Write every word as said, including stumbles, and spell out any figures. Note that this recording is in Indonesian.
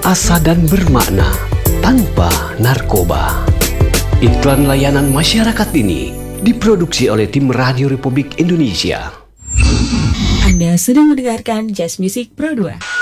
berasa dan bermakna tanpa narkoba. Iklan layanan masyarakat ini diproduksi oleh tim Radio Republik Indonesia. Anda sedang mendengarkan Jazz Music Pro dua.